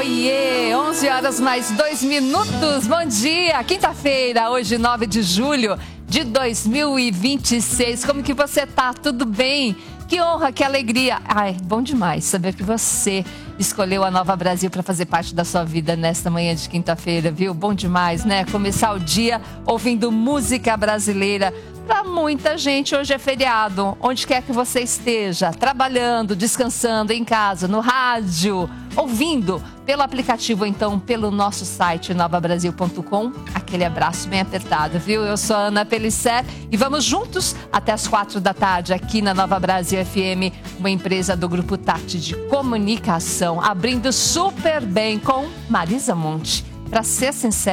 Oiê, 11 horas mais 2 minutos. Bom dia, quinta-feira, hoje 9 de julho de 2026. Como que você tá? Tudo bem? Que honra, que alegria. Ai, bom demais saber que você escolheu a Nova Brasil para fazer parte da sua vida nesta manhã de quinta-feira, viu? Bom demais, né? Começar o dia ouvindo música brasileira. Para muita gente, hoje é feriado. Onde quer que você esteja, trabalhando, descansando, em casa, no rádio, ouvindo pelo aplicativo, então pelo nosso site novabrasil.com. Aquele abraço bem apertado, viu? Eu sou a Ana Pellicer e vamos juntos até as 4 da tarde aqui na Nova Brasil FM, uma empresa do Grupo Tati de Comunicação, abrindo super bem com Marisa Monte. Para ser sincero,